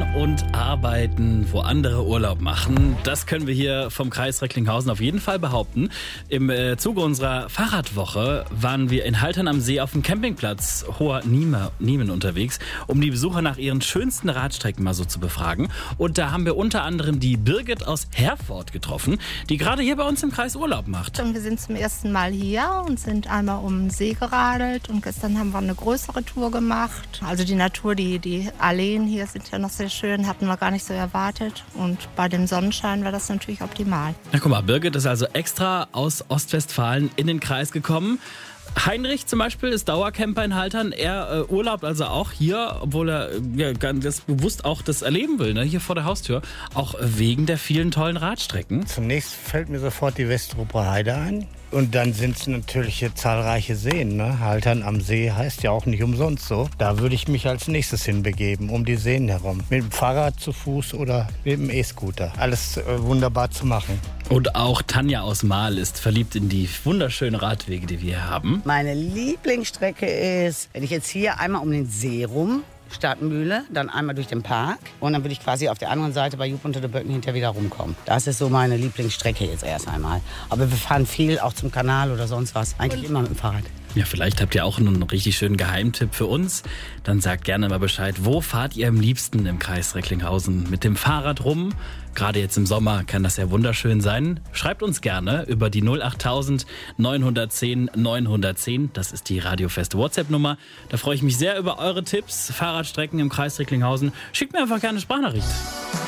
und arbeiten, wo andere Urlaub machen. Das können wir hier vom Kreis Recklinghausen auf jeden Fall behaupten. Im Zuge unserer Fahrradwoche waren wir in Haltern am See auf dem Campingplatz Hoher Niemen unterwegs, um die Besucher nach ihren schönsten Radstrecken mal so zu befragen. Und da haben wir unter anderem die Birgit aus Herford getroffen, die gerade hier bei uns im Kreis Urlaub macht. Und wir sind zum ersten Mal hier und sind einmal um den See geradelt und gestern haben wir eine größere Tour gemacht. Also die Natur, die Alleen hier sind ja noch sehr schön, hatten wir gar nicht so erwartet. Und bei dem Sonnenschein war das natürlich optimal. Na guck mal, Birgit ist also extra aus Ostwestfalen in den Kreis gekommen. Heinrich zum Beispiel ist Dauercamper in Haltern. Er urlaubt also auch hier, obwohl er ganz bewusst auch das erleben will, ne? Hier vor der Haustür. Auch wegen der vielen tollen Radstrecken. Zunächst fällt mir sofort die Westrupper Heide ein. Und dann sind es natürlich hier zahlreiche Seen. Ne? Haltern am See heißt ja auch nicht umsonst so. Da würde ich mich als nächstes hinbegeben, um die Seen herum. Mit dem Fahrrad zu Fuß oder mit dem E-Scooter. Alles wunderbar zu machen. Und auch Tanja aus Mahl ist verliebt in die wunderschönen Radwege, die wir hier haben. Meine Lieblingsstrecke ist, wenn ich jetzt hier einmal um den See rum, Stadtmühle, dann einmal durch den Park und dann würde ich quasi auf der anderen Seite bei Jupp unter den Böcken hinterher wieder rumkommen. Das ist so meine Lieblingsstrecke jetzt erst einmal. Aber wir fahren viel auch zum Kanal oder sonst was. Eigentlich immer mit dem Fahrrad. Ja, vielleicht habt ihr auch einen richtig schönen Geheimtipp für uns. Dann sagt gerne mal Bescheid, wo fahrt ihr am liebsten im Kreis Recklinghausen? Mit dem Fahrrad rum? Gerade jetzt im Sommer kann das ja wunderschön sein. Schreibt uns gerne über die 08000 910 910. Das ist die radiofeste WhatsApp-Nummer. Da freue ich mich sehr über eure Tipps, Fahrradstrecken im Kreis Recklinghausen. Schickt mir einfach gerne eine Sprachnachricht.